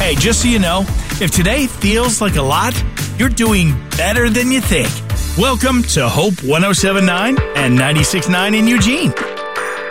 Hey, just so you know, if today feels like a lot, you're doing better than you think. Welcome to Hope 107.9 and 96.9 in Eugene.